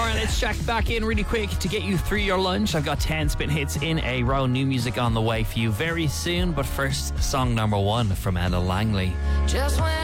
Alright, let's check back in really quick to get you through your lunch. I've got 10 spin hits in a row. New music on the way for you very soon. But first, song number 1 from Ella Langley. Just when